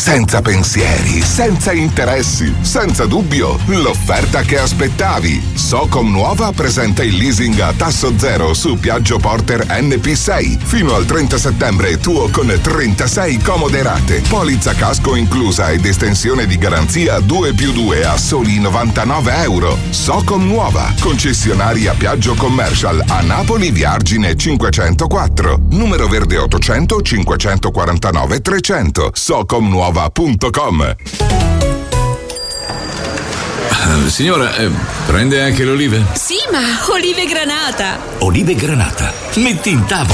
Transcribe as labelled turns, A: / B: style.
A: senza pensieri, senza interessi, senza dubbio, l'offerta che aspettavi. Socom Nuova presenta il leasing a tasso zero su Piaggio Porter NP6 fino al 30 settembre tuo con 36 comode rate, polizza casco inclusa ed estensione di garanzia 2+2 a soli €99. Socom Nuova, concessionaria Piaggio Commercial a Napoli via Argine 504, numero verde 800 549 300, socomnuova.com.
B: Signora, prende anche le olive?
C: Sì, ma olive granata.
B: Olive granata? Metti in tavola.